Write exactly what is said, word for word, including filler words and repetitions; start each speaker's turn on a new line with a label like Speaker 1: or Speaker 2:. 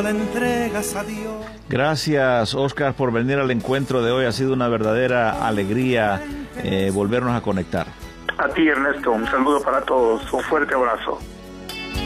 Speaker 1: la entregas a Dios.
Speaker 2: Gracias, Oscar, por venir al encuentro de hoy. Ha sido una verdadera alegría eh, volvernos a conectar.
Speaker 3: A ti, Ernesto, un saludo para todos, un fuerte abrazo.